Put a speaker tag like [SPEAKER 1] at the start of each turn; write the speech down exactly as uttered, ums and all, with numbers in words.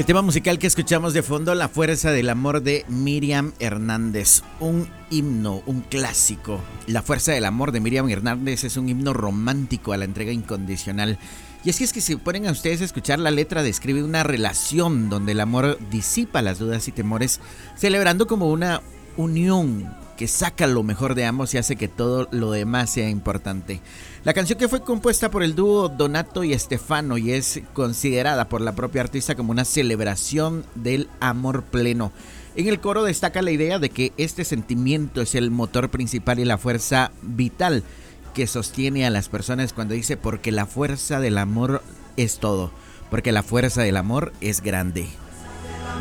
[SPEAKER 1] El tema musical que escuchamos de fondo, La Fuerza del Amor de Miriam Hernández, un himno, un clásico. La Fuerza del Amor de Miriam Hernández es un himno romántico a la entrega incondicional. Y así es que si ponen a ustedes a escuchar la letra, describe una relación donde el amor disipa las dudas y temores, celebrando como una unión que saca lo mejor de ambos y hace que todo lo demás sea importante. La canción, que fue compuesta por el dúo Donato y Estefano y es considerada por la propia artista como una celebración del amor pleno. En el coro destaca la idea de que este sentimiento es el motor principal y la fuerza vital que sostiene a las personas, cuando dice: porque la fuerza del amor es todo, porque la fuerza del amor es grande.